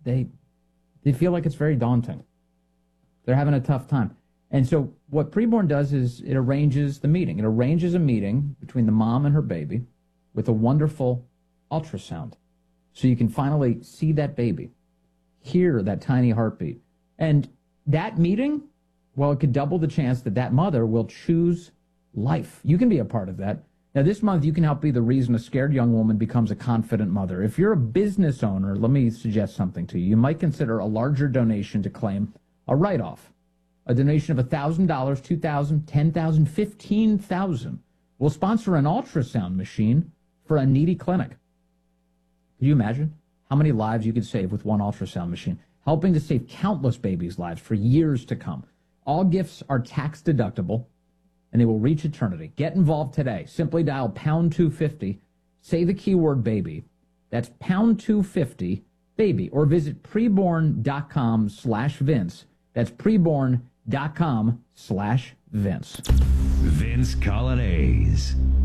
they feel like it's very daunting. They're having a tough time. And so what Preborn does is it arranges the meeting. It arranges a meeting between the mom and her baby with a wonderful ultrasound. So you can finally see that baby, hear that tiny heartbeat. And that meeting, well, it could double the chance that that mother will choose life. You can be a part of that. Now, this month, you can help be the reason a scared young woman becomes a confident mother. If you're a business owner, let me suggest something to you. You might consider a larger donation to claim a write-off. A donation of $1,000, $2,000, $10,000, $15,000 will sponsor an ultrasound machine for a needy clinic. Can you imagine how many lives you could save with one ultrasound machine, helping to save countless babies' lives for years to come? All gifts are tax deductible, and they will reach eternity. Get involved today. Simply dial pound 250, say the keyword baby. That's pound 250 baby, or visit preborn.com/Vince. That's preborn.com/Vince. Vince Coglianese.